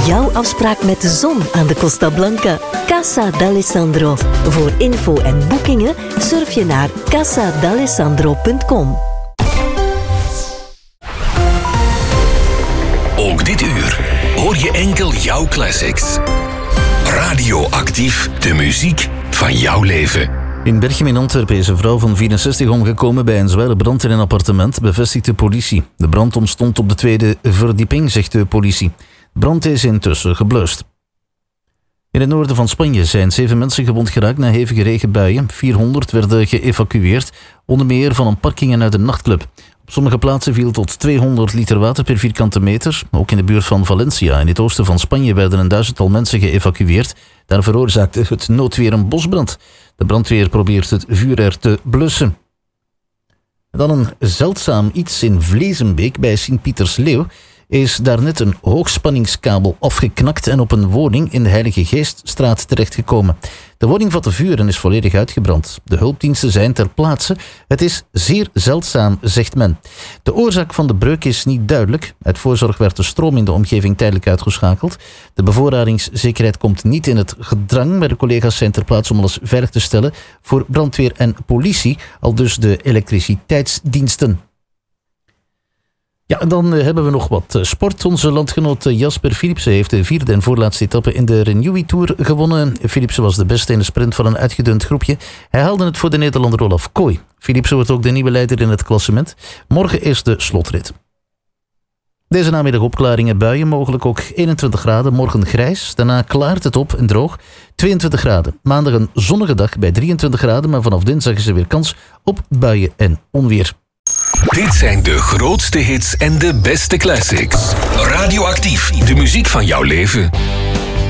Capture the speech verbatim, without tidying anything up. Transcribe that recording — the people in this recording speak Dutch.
Jouw afspraak met de zon aan de Costa Blanca. Casa d'Alessandro. Voor info en boekingen surf je naar casa d'alessandro punt com. Ook dit uur hoor je enkel jouw classics. Radioactief, de muziek van jouw leven. In Berchem in Antwerpen is een vrouw van vierenzestig omgekomen bij een zware brand in een appartement, bevestigt de politie. De brand ontstond op de tweede verdieping, zegt de politie. De brand is intussen geblust. In het noorden van Spanje zijn zeven mensen gewond geraakt na hevige regenbuien. vierhonderd werden geëvacueerd, onder meer van een parking en uit een nachtclub. Op sommige plaatsen viel tot tweehonderd liter water per vierkante meter. Ook in de buurt van Valencia, in het oosten van Spanje, werden een duizendtal mensen geëvacueerd. Daar veroorzaakte het noodweer een bosbrand. De brandweer probeert het vuur er te blussen. Dan een zeldzaam iets in Vlezenbeek bij Sint-Pietersleeuw. Is daarnet een hoogspanningskabel afgeknakt en op een woning in de Heilige Geeststraat terechtgekomen. De woning vatte vuur en is volledig uitgebrand. De hulpdiensten zijn ter plaatse. Het is zeer zeldzaam, zegt men. De oorzaak van de breuk is niet duidelijk. Uit voorzorg werd de stroom in de omgeving tijdelijk uitgeschakeld. De bevoorradingszekerheid komt niet in het gedrang, maar de collega's zijn ter plaatse om alles veilig te stellen voor brandweer en politie, al dus de elektriciteitsdiensten. Ja, en dan uh, hebben we nog wat uh, sport. Onze landgenoot uh, Jasper Philipsen heeft de vierde en voorlaatste etappe in de Renewy Tour gewonnen. Philipsen was de beste in de sprint van een uitgedund groepje. Hij haalde het voor de Nederlander Olaf Kooi. Philipsen wordt ook de nieuwe leider in het klassement. Morgen is de slotrit. Deze namiddag opklaringen, buien, mogelijk ook eenentwintig graden. Morgen grijs, daarna klaart het op en droog. tweeëntwintig graden. Maandag een zonnige dag bij drieëntwintig graden, maar vanaf dinsdag is er weer kans op buien en onweer. Dit zijn de grootste hits en de beste classics. Radioactief, de muziek van jouw leven.